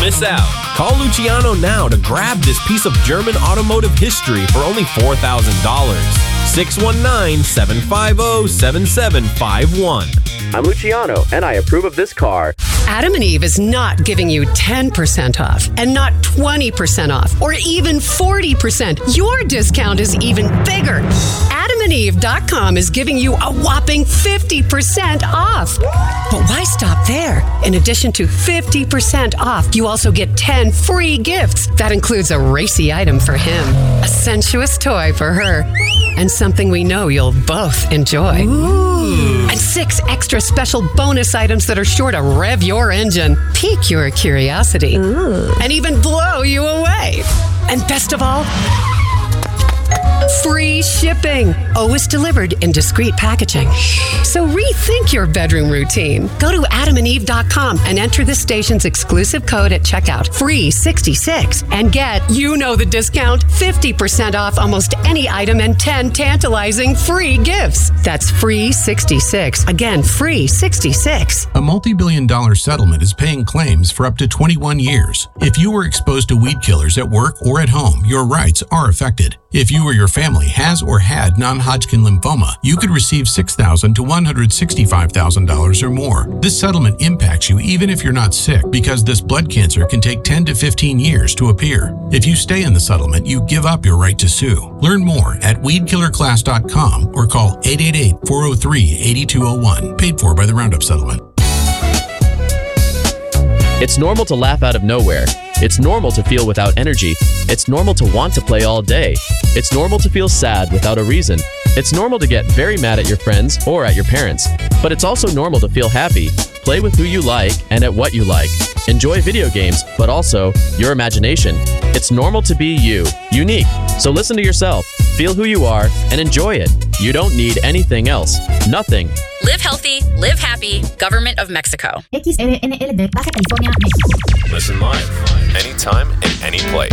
miss out. Call Luciano now to grab this piece of German automotive history for only $4,000. 619-750-7751. I'm Luciano, and I approve of this car. Adam and Eve is not giving you 10% off and not 20% off or even 40%. Your discount is even bigger. AdamandEve.com is giving you a whopping 50% off. But why stop there? In addition to 50% off, you also get 10 free gifts. That includes a racy item for him, a sensuous toy for her, and something we know you'll both enjoy. Ooh. And 6 extra special bonus items that are sure to rev your engine, pique your curiosity, and even blow you away. And best of all, free shipping. Always delivered in discreet packaging. So rethink your bedroom routine. Go to adamandeve.com and enter this station's exclusive code at checkout, free66, and get, you know the discount, 50% off almost any item and 10 tantalizing free gifts. That's free66. Again, free66. A multi-billion-dollar settlement is paying claims for up to 21 years. If you were exposed to weed killers at work or at home, your rights are affected. If you or your family has or had non-Hodgkin lymphoma, you could receive $6,000 to $165,000 or more. This settlement impacts you even if you're not sick, because this blood cancer can take 10 to 15 years to appear. If you stay in the settlement, you give up your right to sue. Learn more at weedkillerclass.com or call 888-403-8201. Paid for by the Roundup Settlement. It's normal to laugh out of nowhere. It's normal to feel without energy. It's normal to want to play all day. It's normal to feel sad without a reason. It's normal to get very mad at your friends or at your parents. But it's also normal to feel happy. Play with who you like and at what you like. Enjoy video games, but also your imagination. It's normal to be you, unique. So listen to yourself, feel who you are, and enjoy it. You don't need anything else. Nothing. Live healthy, live happy. Government of Mexico. XLNL de Baja California, México. Listen live, anytime, in any place.